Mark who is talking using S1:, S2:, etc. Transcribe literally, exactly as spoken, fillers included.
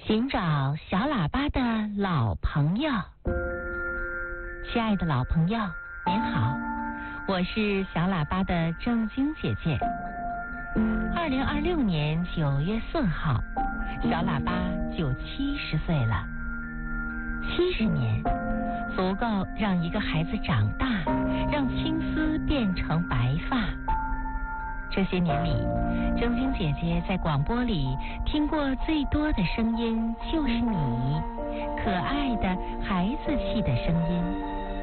S1: 寻找小喇叭的老朋友。亲爱的老朋友，您好，我是小喇叭的正晶姐姐。二零二六年九月四号，小喇叭就七十岁了。七十年，足够让一个孩子长大，让青丝变成白发。这些年里，正晶姐姐在广播里听过最多的声音就是你，可爱的孩子气的声音。